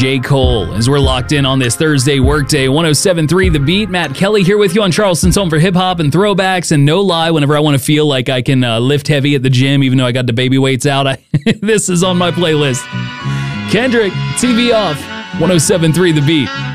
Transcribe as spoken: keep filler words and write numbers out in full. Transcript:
J. Cole. As we're locked in on this Thursday workday, one oh seven point three The Beat. Matt Kelly here with you on Charleston's home for hip-hop and throwbacks. And no lie, whenever I want to feel like I can uh, lift heavy at the gym, even though I got the baby weights out, I, this is on my playlist. Kendrick, T V off, one oh seven point three The Beat.